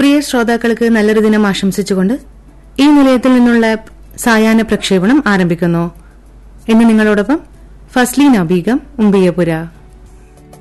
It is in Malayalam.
പ്രിയ ശ്രോതാക്കൾക്ക് നല്ലൊരു ദിനം ആശംസിച്ചുകൊണ്ട് ഈ നിലയത്തിൽ നിന്നുള്ള സായാഹ്ന പ്രക്ഷേപണം ആരംഭിക്കുന്നു. ഇന്ന് നിങ്ങളോടൊപ്പം ഫസ്ലീന ബീഗം, ഉമ്പിയപുര.